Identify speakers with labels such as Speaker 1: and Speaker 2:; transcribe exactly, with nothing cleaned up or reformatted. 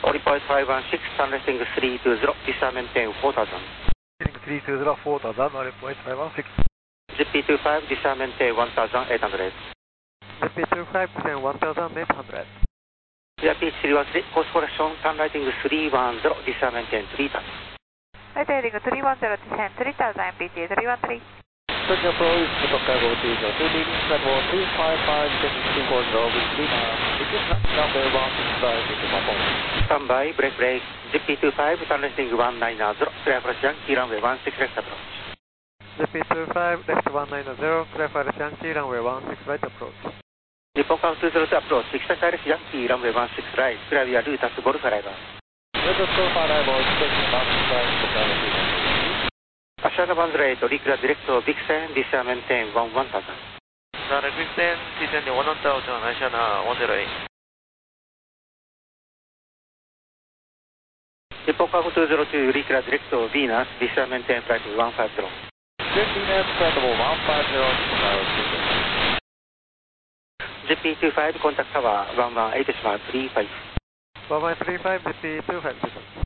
Speaker 1: Report five one six, turn left three two zero, disturb maintain four thousand.
Speaker 2: three two zero, four thousand, report five one six.
Speaker 1: Z P two five, disturb maintain one thousand eight hundred.
Speaker 2: Z P two five, descend one thousand eight hundred.
Speaker 1: P H three one three, course correction, turn right three one zero, disturb maintain three thousand.
Speaker 3: Right heading three one zero, descend three thousand, M P T three one three.
Speaker 2: Turn approach, Chicago two zero two, leading level three five five, two four zero, with Lima, repeat number one six five, into my phone.
Speaker 1: Standby, break break, Z P two five, turn left one nine zero, clear for Yankee runway one six left approach.
Speaker 2: Z P two five, left one nine zero, clear for Yankee runway one six right approach.
Speaker 1: Report count two zero two approach, six five Yankee runway one six right, clear via Lutas Golf arrival.
Speaker 2: Lutas Golf arrival, expecting one six right, to Canada.
Speaker 1: Ashana one eight, reclear direct to Vixen, disturb maintain one one thousand.
Speaker 4: Ashana Vixen, descending one thousand, Ashana one zero eight.
Speaker 1: Report count two zero two, reclear direct to Venus, disturb maintain flight one five zero.
Speaker 4: Venus, flight one five zero,
Speaker 1: Z P two five, contact tower one one eight three five.
Speaker 2: one one three five, Z P two five,